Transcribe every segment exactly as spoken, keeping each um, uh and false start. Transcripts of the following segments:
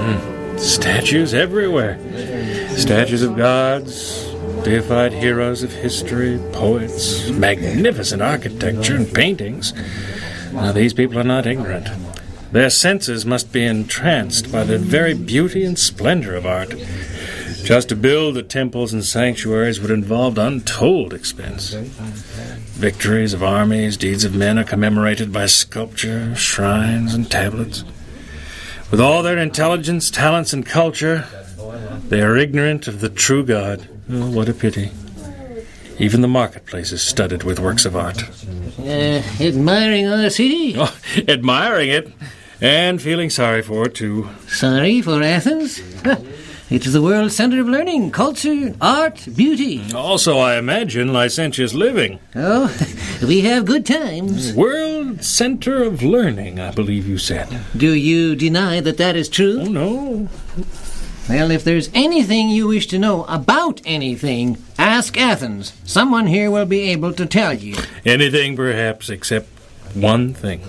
Mm. Statues everywhere. Statues of gods, deified heroes of history, poets, magnificent architecture and paintings. Now, these people are not ignorant. Their senses must be entranced by the very beauty and splendor of art. Just to build the temples and sanctuaries would involve untold expense. Victories of armies, deeds of men are commemorated by sculpture, shrines, and tablets. With all their intelligence, talents, and culture, they are ignorant of the true God. Oh, what a pity. Even the marketplace is studded with works of art. Uh, admiring our city? Oh, admiring it, and feeling sorry for it, too. Sorry for Athens? It is the world's center of learning, culture, art, beauty. Also, I imagine, licentious living. Oh, we have good times. World center of learning, I believe you said. Do you deny that that is true? Oh, no. Well, if there's anything you wish to know about anything, ask Athens. Someone here will be able to tell you. Anything, perhaps, except one thing.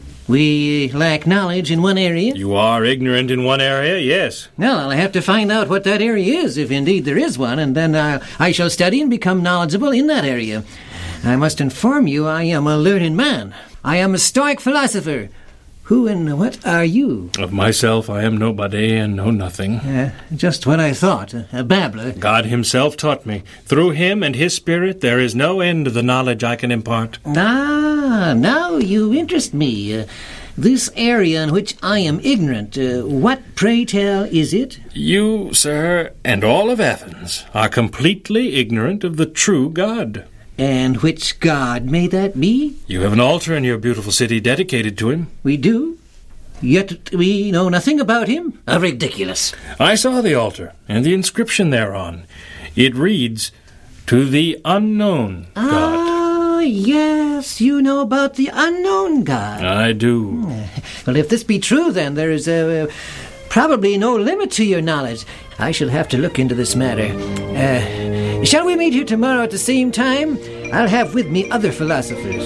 We lack knowledge in one area? You are ignorant in one area, yes. Well, I'll have to find out what that area is, if indeed there is one, and then I'll, I shall study and become knowledgeable in that area. I must inform you I am a learned man. I am a Stoic philosopher. Who and what are you? Of myself, I am nobody and know nothing. Uh, just what I thought, a, a babbler. God himself taught me. Through him and his spirit, there is no end to the knowledge I can impart. Ah, now you interest me. Uh, this area in which I am ignorant, uh, what, pray tell, is it? You, sir, and all of Athens are completely ignorant of the true God. And which god may that be? You have an altar in your beautiful city dedicated to him. We do? Yet we know nothing about him? Uh, ridiculous. I saw the altar and the inscription thereon. It reads, "To the unknown God." Ah, yes, you know about the unknown God. I do. Well, if this be true, then there is uh, probably no limit to your knowledge. I shall have to look into this matter. Uh, shall we meet here tomorrow at the same time? I'll have with me other philosophers.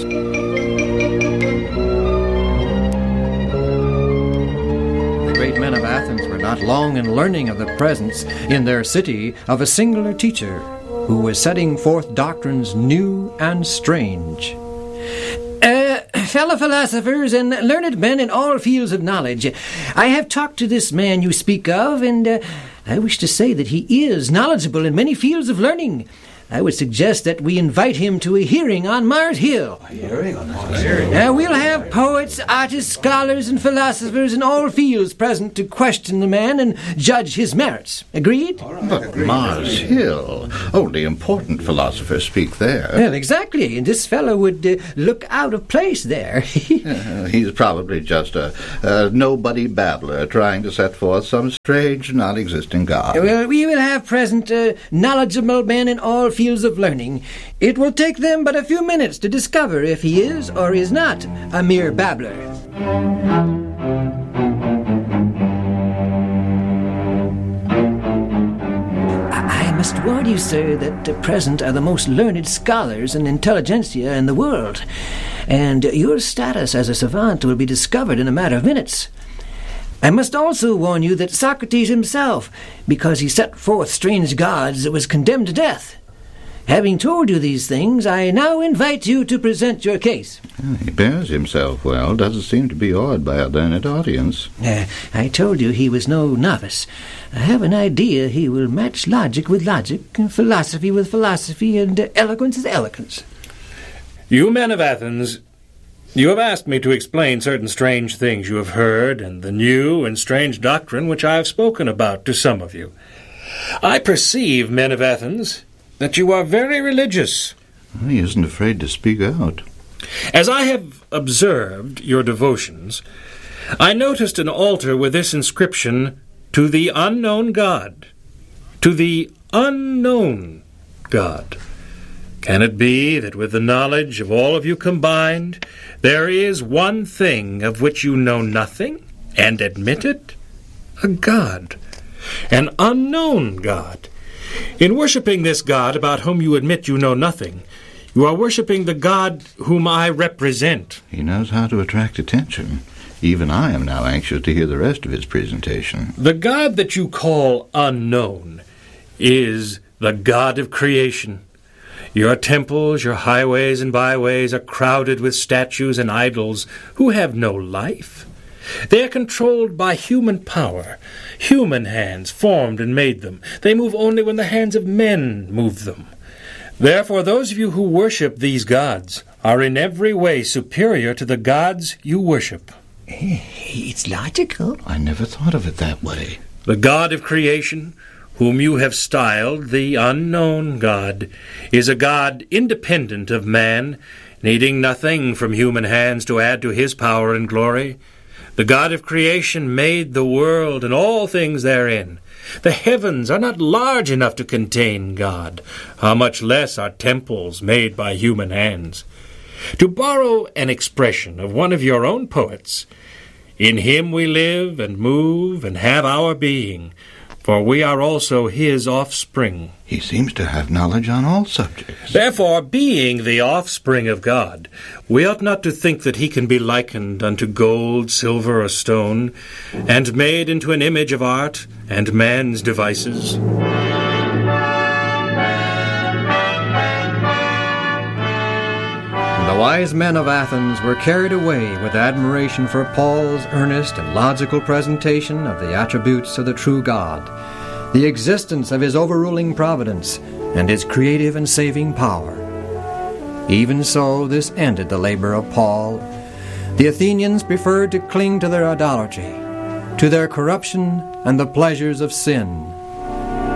The great men of Athens were not long in learning of the presence in their city of a singular teacher who was setting forth doctrines new and strange. Uh, fellow philosophers and learned men in all fields of knowledge, I have talked to this man you speak of, and uh, I wish to say that he is knowledgeable in many fields of learning. I would suggest that we invite him to a hearing on Mars Hill. A hearing on Mars Hill? Uh, we'll have poets, artists, scholars, and philosophers in all fields present to question the man and judge his merits. Agreed? But Mars Hill, only important philosophers speak there. Well, exactly, and this fellow would uh, look out of place there. uh, he's probably just a, a nobody babbler trying to set forth some strange, non-existent god. Well, we will have present uh, knowledgeable men in all fields of learning. It will take them but a few minutes to discover if he is or is not a mere babbler. I, I must warn you, sir, that at present are the most learned scholars and intelligentsia in the world, and your status as a savant will be discovered in a matter of minutes. I must also warn you that Socrates himself, because he set forth strange gods, was condemned to death. Having told you these things, I now invite you to present your case. He bears himself well, doesn't seem to be awed by a learned audience. Uh, I told you he was no novice. I have an idea he will match logic with logic, and philosophy with philosophy, and uh, eloquence with eloquence. You men of Athens, you have asked me to explain certain strange things you have heard, and the new and strange doctrine which I have spoken about to some of you. I perceive, men of Athens, that you are very religious. He isn't afraid to speak out. As I have observed your devotions, I noticed an altar with this inscription, "To the unknown God." To the unknown God. Can it be that with the knowledge of all of you combined, there is one thing of which you know nothing, and admit it? A God. An unknown God. In worshipping this God about whom you admit you know nothing, you are worshipping the God whom I represent. He knows how to attract attention. Even I am now anxious to hear the rest of his presentation. The God that you call unknown is the God of creation. Your temples, your highways and byways are crowded with statues and idols who have no life. They are controlled by human power. Human hands formed and made them. They move only when the hands of men move them. Therefore, those of you who worship these gods are in every way superior to the gods you worship. It's logical. I never thought of it that way. The God of creation, whom you have styled the unknown God, is a God independent of man, needing nothing from human hands to add to his power and glory. The God of creation made the world and all things therein. The heavens are not large enough to contain God. How much less are temples made by human hands? To borrow an expression of one of your own poets, in him we live and move and have our being, for we are also his offspring. He seems to have knowledge on all subjects. Therefore, being the offspring of God, we ought not to think that he can be likened unto gold, silver, or stone, and made into an image of art and man's devices. The wise men of Athens were carried away with admiration for Paul's earnest and logical presentation of the attributes of the true God, the existence of his overruling providence, and his creative and saving power. Even so, this ended the labor of Paul. The Athenians preferred to cling to their idolatry, to their corruption and the pleasures of sin.